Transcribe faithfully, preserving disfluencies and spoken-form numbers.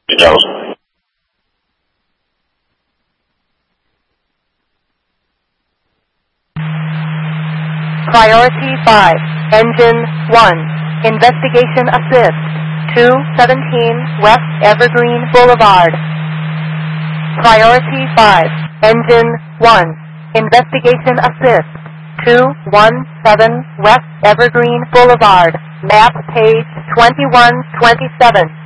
Dallas. Priority five, Engine one, Investigation Assist, two seventeen West Evergreen Boulevard. Priority five, Engine one, Investigation Assist, two seventeen West Evergreen Boulevard, map page twenty-one twenty-seven.